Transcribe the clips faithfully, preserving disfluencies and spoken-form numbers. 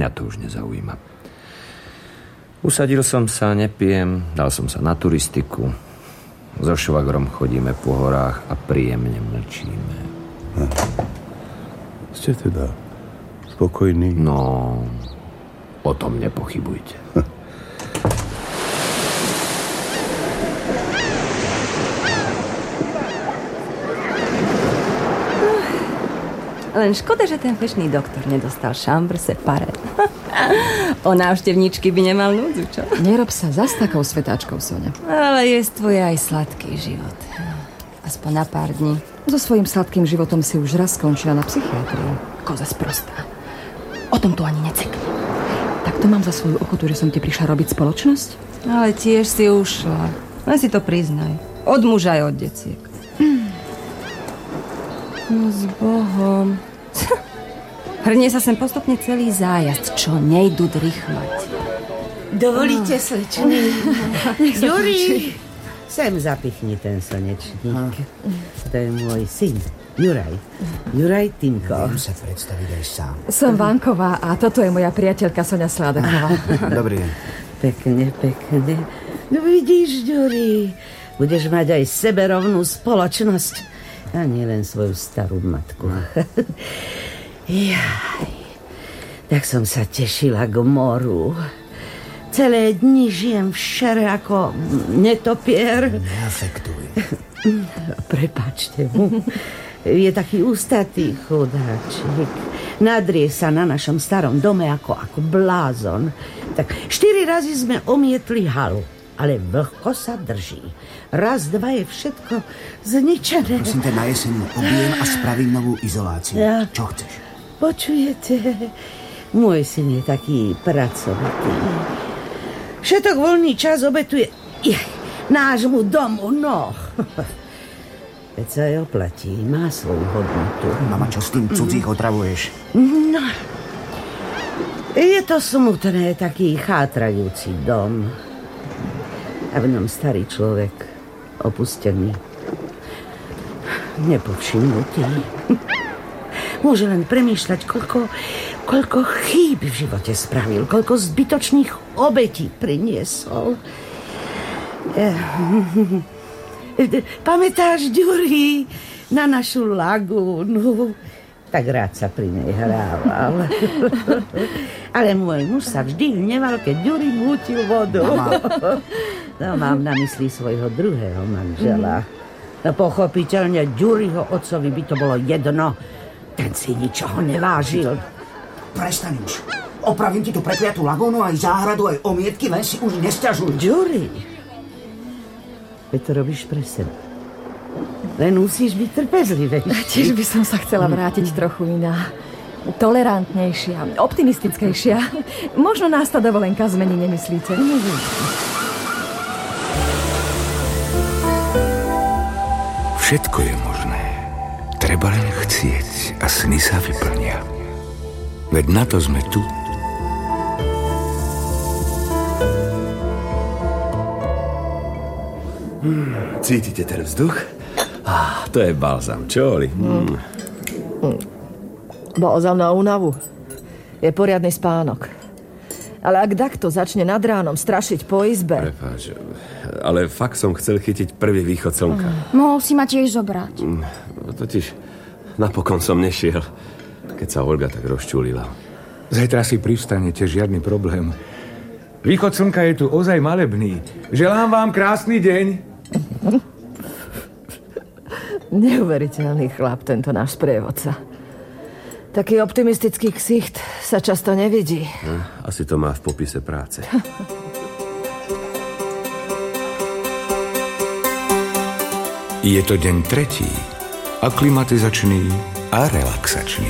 Mňa to už nezaujíma. Usadil som sa, nepijem, dal som sa na turistiku. So švagrom chodíme po horách a príjemne mlčíme. Hm. Ste teda spokojní? No, o tom nepochybujte. Hm. Len škoda, že ten fešný doktor nedostal chambre séparé. O návštevníčky by nemal núdzu, čo? Nerob sa za s takou svetáčkou, Soňa. Ale je tvoj aj sladký život. Aspoň na pár dní. So svojím sladkým životom si už raz skončila na psychiatrii. Koza sprostá. O tom tu ani necekni. Tak to mám za svoju ochotu, že som ti prišla robiť spoločnosť? Ale tiež si ušla. Len si to priznaj. Od muža aj od deciek. No s Bohom. Hrnie sa sem postupne celý zájazd, čo nejdu drychmať. Dovolíte, oh. slečný? Juri, sem zapichni ten slnečník. Ah. To je môj syn, Juraj. Juraj Týmko. Viem sa predstaviť aj sám. Som Vánková a toto je moja priateľka Soňa Sládaková. Dobrý deň. Pekne, pekne. No vidíš, Juri, budeš mať aj seberovnú spoločnosť. A nie len svoju starú matku. Jaj, tak som sa tešila k moru. Celé dni žijem v šere ako netopier. Neafektuj. Prepáčte mu. Je taký ústatý chudáčik. Nadrie sa na našom starom dome ako, ako blázon. Tak štyri razy sme omietli halu. Ale vlhko sa drží. Raz, dva je všetko zničené. Prosím ťa, na jeseň objem a spravím novú izoláciu. Ja. Čo chceš? Počujete? Môj syn je taký pracovitý. Všetok voľný čas obetuje nášmu domu, no. Veď sa aj oplatí, má svoju hodnotu. Mama, čo s tým cudzích otravuješ? No, je to smutné, taký chátrajúci dom. A v ňom starý človek, opustený, nepovšimnutý. Môže len premýšľať, koľko, koľko chýb v živote spravil, koľko zbytočných obetí priniesol. Pamätáš, Ďuri, na našu lagúnu? Tak rád sa pri nej hrával. Ale môj muž sa vždy hneval, keď Ďuri mútil vodu. No, mám na mysli svojho druhého manžela. No, pochopiteľne Ďuriho otcovi by to bolo jedno. Ten si ničoho nevážil. Prestaň už. Opravím ti tú prekliatú lagónu, aj záhradu, aj omietky, len si už nesťažuj. Ďuri, veď to robíš pre seba. Len musíš byť trpezlivejší. Tiež by som sa chcela vrátiť trochu iná. Tolerantnejšia, optimistickejšia. Možno nás tá dovolenka zmení, nemyslíte? Všetko je možné. Treba len chcieť a sny sa vyplnia. Veď na to sme tu. Hmm, cítite ten vzduch? Ah, to je balzam, čo, Oli? Hmm. Hmm. Balzam na únavu. Je poriadny spánok. Ale ak takto začne nad ránom strašiť po izbe... Prepáč, ale fakt som chcel chytiť prvý východ slnka. Mm. Mohol si ma tiež zobrať. Mm, totiž napokon som nešiel, keď sa Olga tak rozčulila. Zajtra si privstanete, žiadny problém. Východ slnka je tu ozaj malebný. Želám vám krásny deň. Neuveriteľný chlap, tento náš sprievodca. Taký optimistický ksicht sa často nevidí. Asi to má v popise práce. Je to deň tretí, aklimatizačný a relaxačný.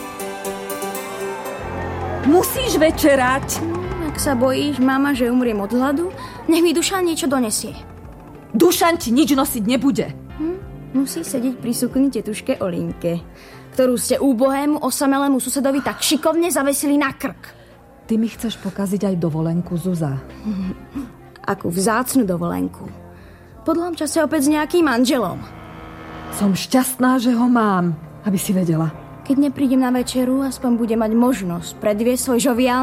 Musíš večerať. Ak sa bojíš, mama, že umriem od hladu, nech mi Dušan niečo donesie. Dušan ti nič nosiť nebude. Hm? Musí sedieť pri sukni tetuške Olinke, ktorú ste úbohému osamelému susedovi tak šikovne zavesili na krk. Ty mi chceš pokaziť aj dovolenku, Zuza. Akú vzácnu dovolenku. Po dlhom čase opäť s nejakým manželom. Som šťastná, že ho mám, aby si vedela. Keď neprídem na večeru, aspoň budem mať možnosť predviesť svoj žoviálny